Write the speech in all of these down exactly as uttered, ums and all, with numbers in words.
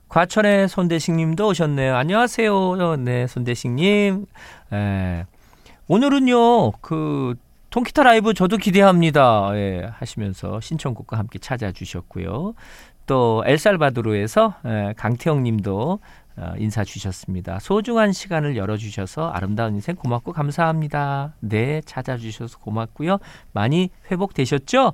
과천의 손대식님도 오셨네요. 안녕하세요. 네, 손대식님. 에, 오늘은요, 그 통기타 라이브 저도 기대합니다. 예, 하시면서 신청곡과 함께 찾아주셨고요. 또 엘살바도르에서 에, 강태영님도 어, 인사 주셨습니다. 소중한 시간을 열어주셔서 아름다운 인생 고맙고 감사합니다. 네, 찾아주셔서 고맙고요. 많이 회복되셨죠?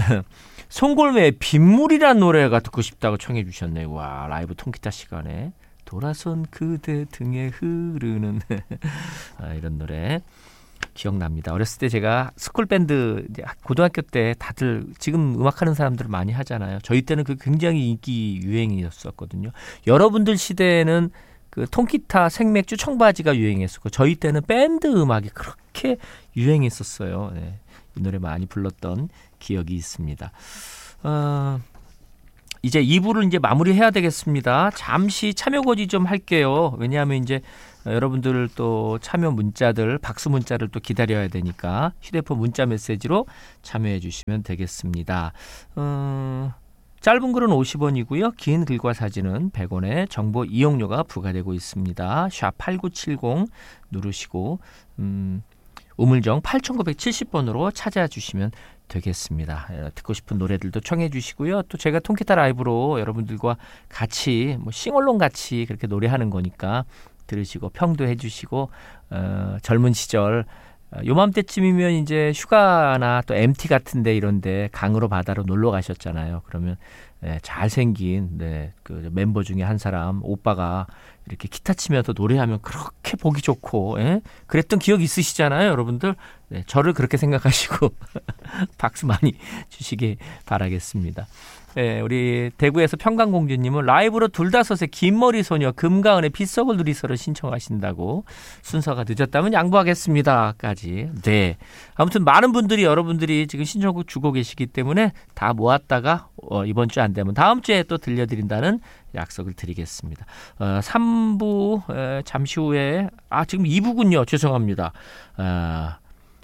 송골매의 빗물이란 노래가 듣고 싶다고 청해 주셨네요. 와, 라이브 통기타 시간에 돌아선 그대 등에 흐르는 아, 이런 노래 기억납니다. 어렸을 때 제가 스쿨밴드 고등학교 때 다들 지금 음악하는 사람들 많이 하잖아요. 저희 때는 그 굉장히 인기 유행이었었거든요. 여러분들 시대에는 그 통기타, 생맥주, 청바지가 유행했었고 저희 때는 밴드 음악이 그렇게 유행했었어요. 네, 이 노래 많이 불렀던 기억이 있습니다. 어, 이제 이 부를 이제 마무리해야 되겠습니다. 잠시 참여 고지 좀 할게요. 왜냐하면 이제 여러분들 또 참여 문자들, 박수 문자를 또 기다려야 되니까 휴대폰 문자 메시지로 참여해 주시면 되겠습니다. 어, 짧은 글은 오십 원이고요. 긴 글과 사진은 백 원의 정보 이용료가 부과되고 있습니다. 샵 팔구칠공 누르시고 음, 우물정 팔구칠공 번으로 찾아주시면 되겠습니다. 듣고 싶은 노래들도 청해 주시고요. 또 제가 통기타 라이브로 여러분들과 같이 뭐 싱얼롱 같이 그렇게 노래하는 거니까 들으시고 평도 해주시고 어, 젊은 시절 어, 요맘때쯤이면 이제 휴가나 또 엠티 같은데 이런데 강으로 바다로 놀러 가셨잖아요. 그러면 네, 잘생긴 네, 그 멤버 중에 한 사람 오빠가 이렇게 기타 치면서 노래하면 그렇게 보기 좋고 예? 그랬던 기억 있으시잖아요, 여러분들. 네, 저를 그렇게 생각하시고 박수 많이 주시기 바라겠습니다. 네, 우리 대구에서 평강공주님은 라이브로 둘다섯의 긴머리 소녀 금가은의 빗속을 누리서를 신청하신다고 순서가 늦었다면 양보하겠습니다까지. 네, 아무튼 많은 분들이 여러분들이 지금 신청곡 주고 계시기 때문에 다 모았다가 어, 이번 주 안 되면 다음 주에 또 들려드린다는 약속을 드리겠습니다. 어, 삼 부 에, 잠시 후에 아 지금 이 부군요. 죄송합니다. 아,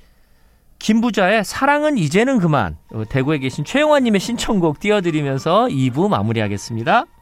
김부자의 사랑은 이제는 그만 대구에 계신 최영환님의 신청곡 띄워드리면서 이 부 마무리하겠습니다.